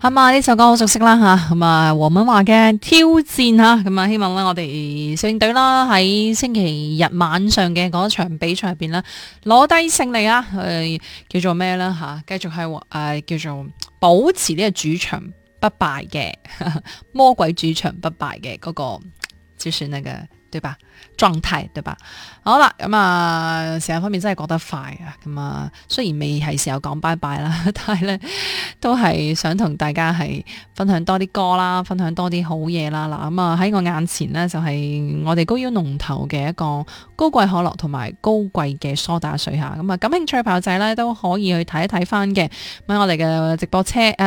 咁啊呢首歌好熟悉啦吓，咁啊黃敏華嘅挑戰吓，咁啊希望咧我哋少年隊啦喺星期日晚上嘅嗰場比賽入邊咧攞低勝利啊，叫做咩啦吓，繼續係叫做保持呢個主場不敗嘅魔鬼主場不敗嘅嗰個，就是那個對吧？狀態對吧？好啦，咁啊，時間方面真係過得快啊！咁啊，雖然未係時候講拜拜啦，但係咧都係想同大家係分享多啲歌啦，分享多啲好嘢啦。嗱，咁啊喺我眼前呢，就係我哋高腰龍頭嘅一個高貴可樂同埋高貴嘅梳打水吓。咁啊，感興趣朋友仔咧都可以去睇一睇翻嘅。喺我哋嘅直播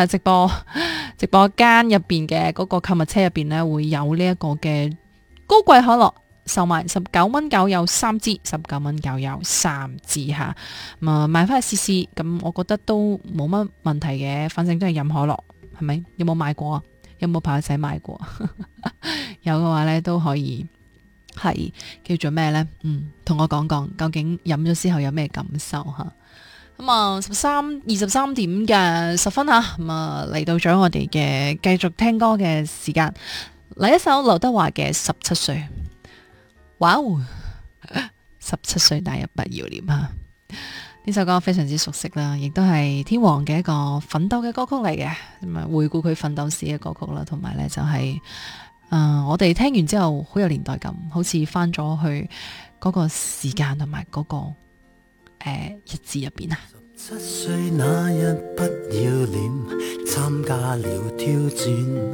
間入邊嘅嗰個購物車入邊呢，會有呢一個嘅高貴可樂。售賣19蚊9有3支，19蚊9有3支吓，咁啊買翻去試試，咁我覺得都冇乜問題嘅，反正都係飲可樂，係咪？有冇買過啊？有冇朋友仔買過？有嘅話呢，都可以係叫做咩呢？同我講講，究竟飲咗之後有咩感受吓？咁啊23點嘅10分吓，咁啊嚟到咗我哋嘅繼續聽歌嘅時間，嚟一首劉德華嘅17歲。哇哦！17歲那日不要臉啊！呢首歌非常之熟悉啦，亦都係天王嘅一個奮鬥嘅歌曲嚟嘅，咁啊回顧佢奮鬥史嘅歌曲啦，同埋呢就係我哋聽完之後好有年代感，好似翻咗去嗰個時間同埋嗰個日子入邊啊！17歲那日不要臉，參加了挑戰。